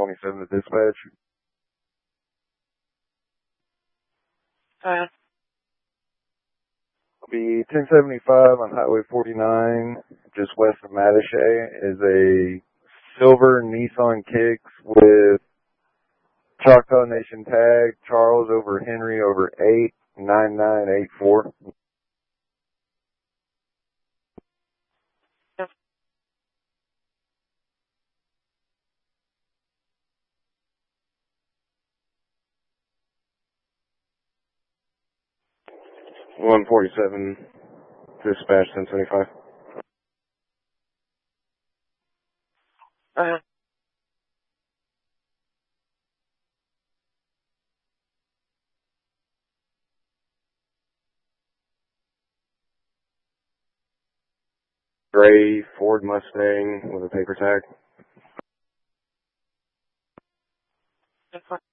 127 to dispatch. It'll be 1075 on Highway 49, just west of Mattachey, is a silver Nissan Kicks with Choctaw Nation tag, Charles over Henry over 89984. Yeah. 147 dispatch 1075. Gray Ford Mustang with a paper tag.